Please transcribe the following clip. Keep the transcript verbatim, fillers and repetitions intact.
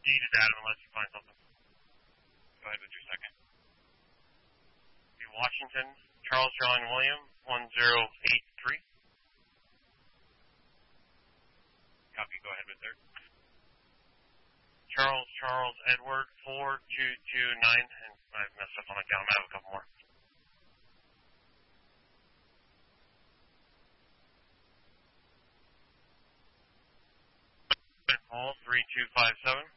proceed as Adam unless you find something. Go ahead with your second. Washington, Charles John William, one zero eight three. Copy, go ahead with third. Charles, Charles, Edward, four two two nine, and I messed up on the count, I have a couple more. Paul, three two five seven.